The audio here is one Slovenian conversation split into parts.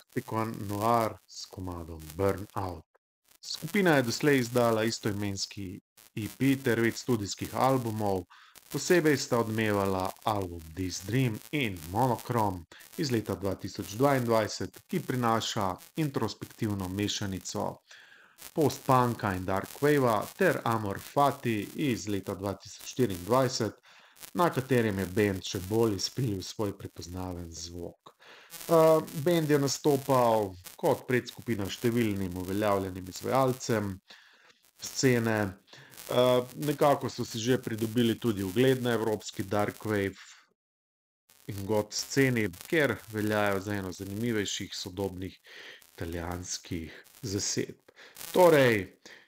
Tequan Noir s komadom Burnout. Skupina je doslej izdala istoimenski EP ter 5 studijskih albumov, posebej sta odmevala album This Dream in Monochrome iz leta 2022, ki prinaša introspektivno mešanico post-punka in dark wavea ter Amor Fati iz leta 2024, na katerem je band še bolj izpilil svoj prepoznaven zvok. Band je nastopal kot predskupina številnim uveljavljenim izvajalcem scene. Nekako so si že pridobili tudi ugled na evropski dark wave in goth sceni, kjer veljajo za eno zanimivejših sodobnih italijanskih zasedb. Torej,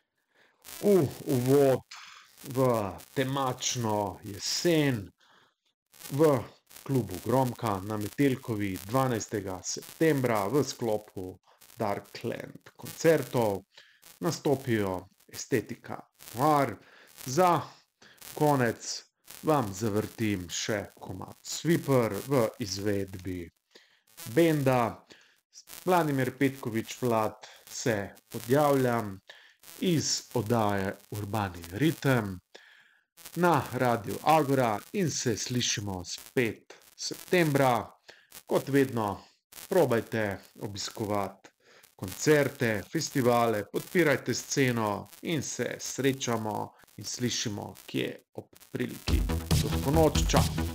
uvod v temačno jesen v klubu Gromka na Metelkovi 12. septembra v sklopu Darkland koncertov nastopijo Estetika Noir. Za konec vam zavrtim še komad Sweeper v izvedbi benda. Vladimir Petković Vlad se odjavljam iz oddaje Urbani ritem na Radiu Agora in se slišimo spet septembra. Kot vedno, probajte obiskovati koncerte, festivale, podpirajte sceno in se srečamo in slišimo kje ob priliki. Lahko noč, čau!